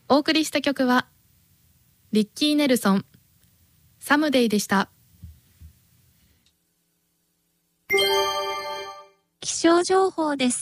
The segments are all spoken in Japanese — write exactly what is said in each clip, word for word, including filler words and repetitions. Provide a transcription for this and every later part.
お送りした曲はリッキー・ネルソンサムデイでした。 気象情報です。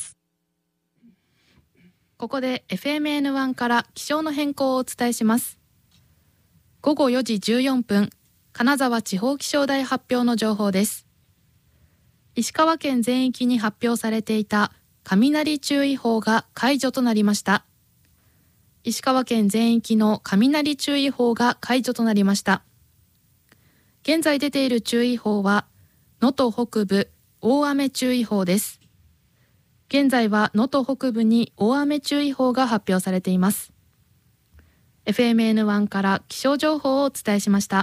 ここで エフエムエヌワン から気象の変更をお伝えします。ごごよじじゅうよんぷん、金沢地方気象台発表の情報です。石川県全域に発表されていた雷注意報が解除となりました。石川県全域の雷注意報が解除となりました。現在出ている注意報は能登北部大雨注意報です。現在は能登北部に大雨注意報が発表されています。エフエムエヌワン から気象情報をお伝えしました。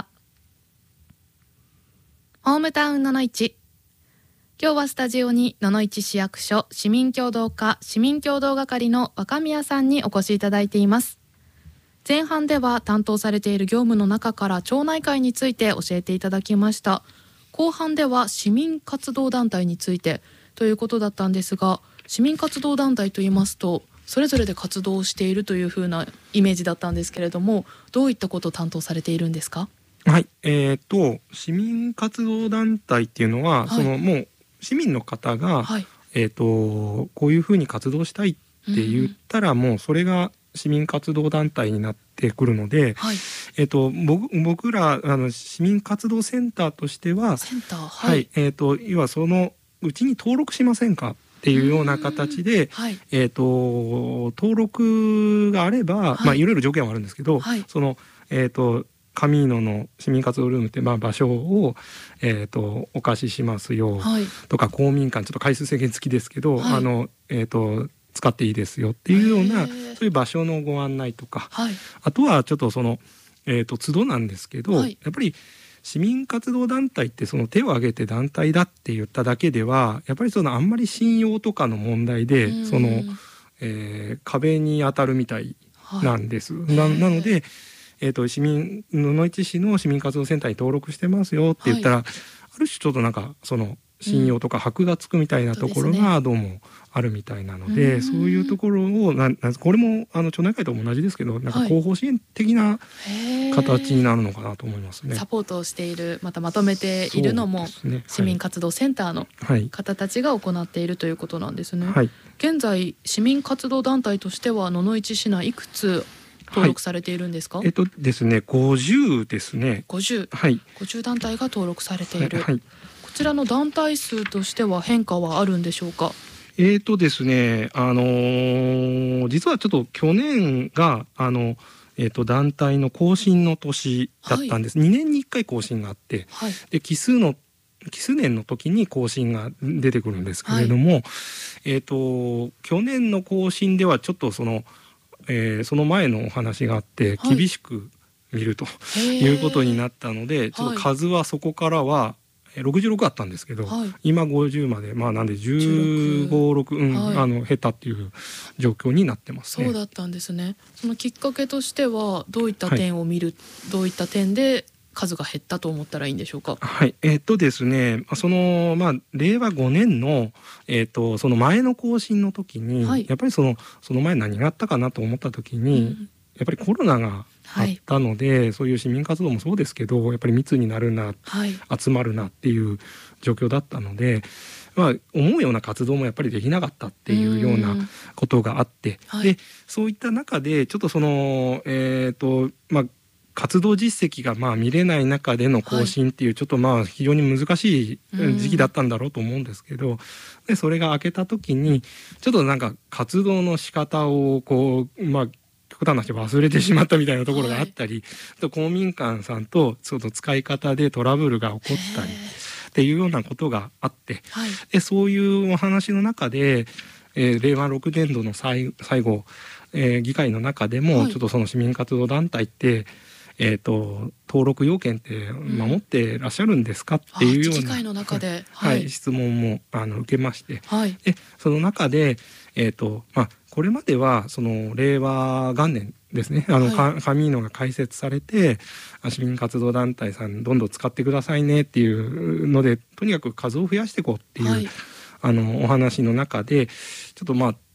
ホームタウンののいち。今日はスタジオに野々市市役所市民協働課市民協働係の若宮さんにお越しいただいています。前半では担当されている業務の中から町内会について教えていただきました。後半では市民活動団体についてということだったんですが、市民活動団体といいますとそれぞれで活動をしているというふうなイメージだったんですけれども、どういったことを担当されているんですか？ はい、えー、と市民活動団体っていうのは、はい、そのもう市民の方が、はい、えー、とこういうふうに活動したいって言ったら、うん、もうそれが市民活動団体になってくるので、はい、えー、と 僕, 僕らあの市民活動センターとしてはセンター、はいはい、 えー、と要はそのうちに登録しませんかっていうような形で、はい、えー、と登録があれば、はい、まあいろいろ条件はあるんですけど、はい、そのえー、と上野の市民活動ルームってまあ場所を、えー、とお貸ししますよとか、はい、公民館ちょっと回数制限付きですけど、はい、あのえー、と使っていいですよっていうようなそういう場所のご案内とか、はい、あとはちょっとその、えー、と都度なんですけど、はい、やっぱり市民活動団体ってその手を挙げて団体だって言っただけではやっぱりそのあんまり信用とかの問題でその、えー、壁に当たるみたいなんです、はい、な, なので、えー、と市民野々市市の市民活動センターに登録してますよって言ったら、はい、ある種ちょっとなんかその信用とか箔がつくみたいなところがどうもあるみたいなので、うん、そういうところをななこれもあの町内会とも同じですけどなんか広報支援的な形になるのかなと思いますね、はい、 サポートをしているまたまとめているのも、ね、市民活動センターの方たちが行っているということなんですね、はい、現在市民活動団体としては野々市市内いくつ登録されているんですか？ はい、えっとですねごじゅうですね。 ごじゅう、 はい、 ごじゅう団体が登録されている、 はい、 こちらの団体数としては変化はあるんでしょうか？ えーとですねあのー、実はちょっと去年があの、えー、と団体の更新の年だったんです、はい、にねんにいっかい更新があって、はい、で奇数の奇数年の時に更新が出てくるんですけれども、はい、えーと去年の更新ではちょっとそのえー、その前のお話があって厳しく見ると、はい、いうことになったのでちょっと数はそこからはろくじゅうろくあったんですけど、はい、今ごじゅうまでまあなんでじゅうご、ろく、うん、はい、あの減ったっていう状況になってますね。 そうだったんですね。そのきっかけとしてはどういった点を見る、はい、どういった点で数が減ったと思ったらいいんでしょうか？ はい、えー、っとですねそのまあれいわごねんのえー、っとその前の更新の時に、はい、やっぱりそのその前何があったかなと思った時に、うん、やっぱりコロナがあったので、はい、そういう市民活動もそうですけどやっぱり密になるな、はい、集まるなっていう状況だったので、まあ、思うような活動もやっぱりできなかったっていうようなことがあって、はい、でそういった中でちょっとそのえー、っとまあ活動実績がまあ見れない中での更新っていうちょっとまあ非常に難しい時期だったんだろうと思うんですけど、でそれが明けた時にちょっとなんか活動の仕方をこうまあ極端な話忘れてしまったみたいなところがあったり、はい、と公民館さんとその使い方でトラブルが起こったりっていうようなことがあって、はい、でそういうお話の中で、えー、れいわろくねんどの最、最後、えー、議会の中でもちょっとその市民活動団体って、はいえー、と登録要件って守ってらっしゃるんですかっていうような、うん、議会の中で、はいはい、質問もあの受けまして、はい、でその中で、えーとまあ、これまではそのれいわ元年ですねあの、はい、上野が開設されて市民活動団体さんどんどん使ってくださいねっていうのでとにかく数を増やしていこうっていう、はい、あのお話の中でちょっとまあ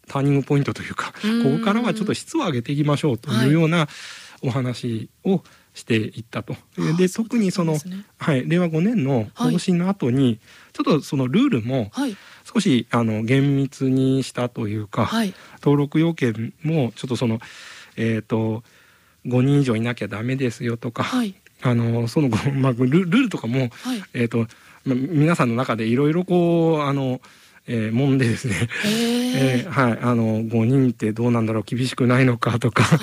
ターニングポイントというか、ここからはちょっと質を上げていきましょうというようなお話をしていったと。はい、で特にその、ね、はい、れいわごねんの方針の後に、はい、ちょっとそのルールも少しあの厳密にしたというか、はい、登録要件もちょっとその、えーと、ごにん以上いなきゃダメですよとか、はい、あのその、まあ、ル, ルールとかも、はい、えーとまあ、皆さんの中でいろいろこうあのえー、もんでですね、えーはい、あのごにんってどうなんだろう、厳しくないのかとか、はい、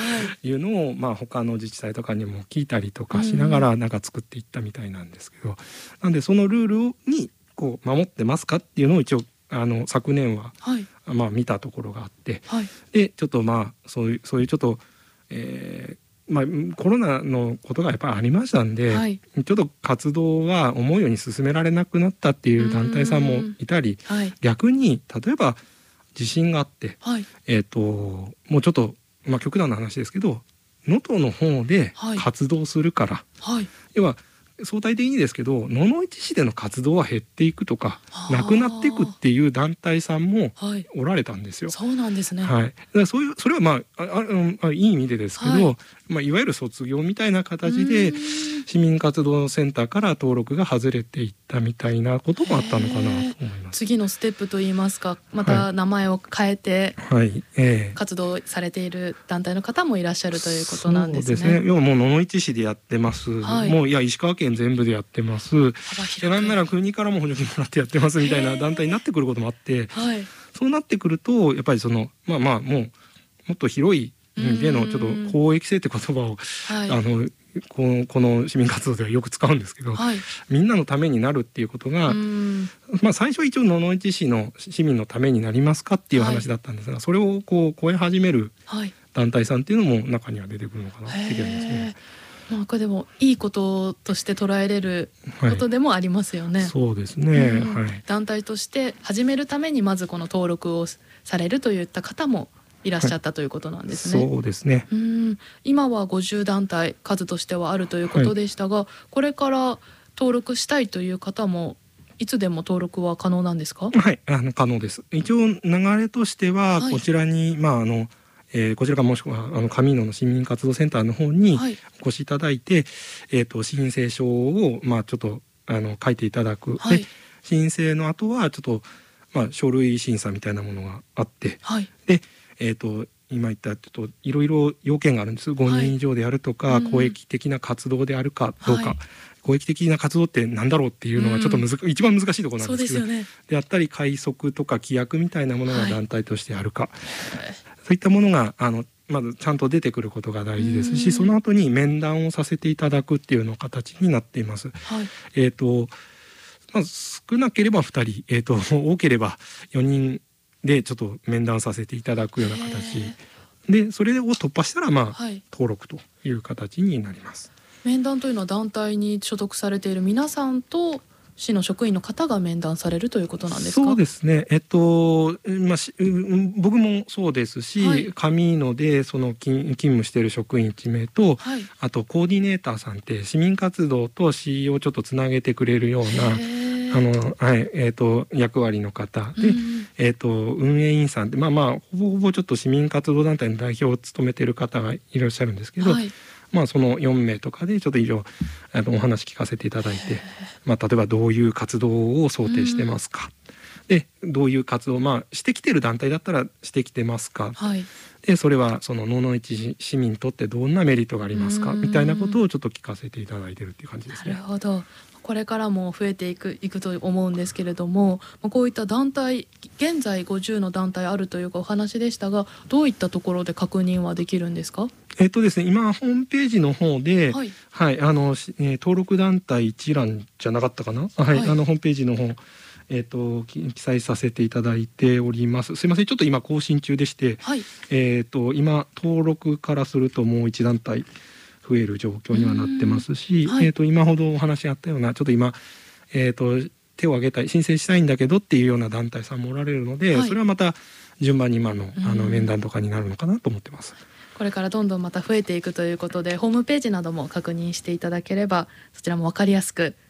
いうのを、まあ、他の自治体とかにも聞いたりとかしながらなんか作っていったみたいなんですけど、うん、なんでそのルールにこう守ってますかっていうのを一応あの昨年は、はい、まあ、見たところがあって、はい、でちょっとまあそういうそういうちょっと、えーまあ、コロナのことがやっぱりありましたんで、はい、ちょっと活動は思うように進められなくなったっていう団体さんもいたり、はい、逆に例えば地震があって、はい、えーと、もうちょっと、まあ、極端な話ですけど能登の方で活動するから、はい、要は相対的にですけど野々市市での活動は減っていくとかなくなっていくっていう団体さんもおられたんですよ。 はい、そうなんですね。 はい、だからそういうそれはまあ、ああいい意味でですけど、はい、まあ、いわゆる卒業みたいな形で市民活動センターから登録が外れていったみたいなこともあったのかなと思います。 次のステップといいますか、また名前を変えて活動されている団体の方もいらっしゃるということなんですね。 そうですね。要はもう野々市市でやってます、はい、もういや石川県全部でやってます、なんなら国からも補助金もらってやってますみたいな団体になってくることもあって、はい、そうなってくるとやっぱりそのまあまあもうもっと広い意味でのちょっと公益性って言葉を、はい、あのこの、この市民活動ではよく使うんですけど、はい、みんなのためになるっていうことが、まあ、最初は一応野々市市の市民のためになりますかっていう話だったんですが、はい、それをこう超え始める団体さんっていうのも中には出てくるのかなって気がしますね。 なんかでもいいこととして捉えれることでもありますよね。はい、 そうですね、うん、はい、 団体として始めるためにまずこの登録をされるといった方もいらっしゃったということなんですね。 はい、そうですね。 うん、今はごじゅう団体数としてはあるということでしたが、はい、これから登録したいという方もいつでも登録は可能なんですか？ はい、あの可能です。一応流れとしてはこちらに、はい、まああのえー、こちらかもしくはあの上野の市民活動センターの方にお越しいただいて、はい、えー、と申請書をまあちょっとあの書いていただく、はい、で申請の後はちょっと、まあ、書類審査みたいなものがあって、はい、で、えー、と今言ったちょっといろいろ要件があるんです。ごにん以上であるとか、はい、公益的な活動であるかどうか、はい、公益的な活動ってなんだろうっていうのがちょっとむず、うん、一番難しいところなんですけど、そうですよね。であったり会則とか規約みたいなものが団体としてあるか、はい、そういったものがあのまずちゃんと出てくることが大事ですし、その後に面談をさせていただくっていうの形になっています。はい、えーとまあ、少なければふたり、えーと多ければよにんでちょっと面談させていただくような形で、それを突破したらまあ、はい、登録という形になります。 面談というのは団体に所属されている皆さんと市の職員の方が面談されるということなんですか？ そうですね。えっとまあ、僕もそうですし、はい、上野でその勤務している職員いちめいと、はい、あとコーディネーターさんって市民活動と市をちょっとつなげてくれるようなあの、はいえー、と役割の方で、うん、えー、と運営員さんってまあまあほぼほぼちょっと市民活動団体の代表を務めている方がいらっしゃるんですけど、はい、まあ、そのよんめいとかでちょっと以上あのお話聞かせていただいて、まあ、例えばどういう活動を想定してますか、うん、でどういう活動、まあ、してきてる団体だったらしてきてますか、はい、でそれはその野々市市民にとってどんなメリットがありますかみたいなことをちょっと聞かせていただいてるっていう感じですね。 なるほど。これからも増えていく、いくと思うんですけれども、こういった団体現在ごじゅうの団体あるというお話でしたが、どういったところで確認はできるんですか？ えっとですね、今ホームページの方で、はいはい、あの、えー、登録団体一覧じゃなかったかな、はい、はい、あのホームページの方、えー、と記載させていただいております。すいません、ちょっと今更新中でして、はい、えー、と今登録からするともう一団体増える状況にはなってますし、はい、えー、と今ほどお話あったようなちょっと今、えー、と手を挙げたい申請したいんだけどっていうような団体さんもおられるので、はい、それはまた順番に今の、あの面談とかになるのかなと思ってます。 これからどんどんまた増えていくということで、ホームページなども確認していただければそちらも分かりやすく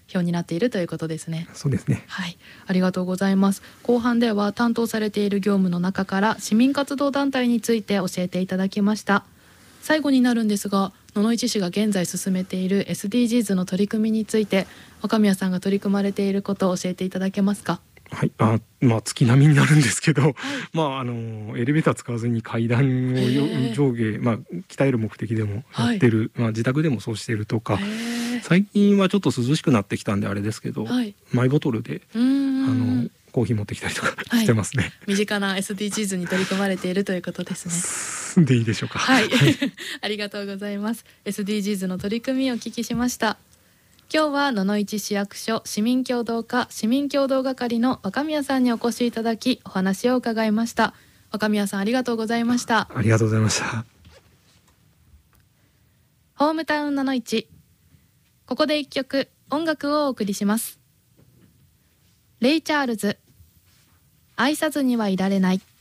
表になっているということですね。 そうですね。 はい、ありがとうございます。後半では担当されている業務の中から市民活動団体について教えていただきました。最後になるんですが、野々市市が現在進めている エスディージーズ の取り組みについて若宮さんが取り組まれていることを教えていただけますか？ はい、あ、まあ月並みになるんですけど、はい、まああのエレベーター使わずに階段を上下、まあ鍛える目的でもやってる、はい、まあ自宅でもそうしてるとか、最近はちょっと涼しくなってきたんであれですけど、はい、マイボトルであのコーヒー持ってきたりとかしてますね。はい、 身近な エスディージーズ に取り組まれているということですね。 でいいでしょうか。 はい、ありがとうございます。エスディージーズ の取り組みをお聞きしました。今日は野々市市役所市民協働課市民協働係の若宮さんにお越しいただきお話を伺いました。若宮さん、ありがとうございました。 ありがとうございました。 ホームタウン野々市、ここで一曲音楽をお送りします。レイ・チャールズ、愛さずにはいられない。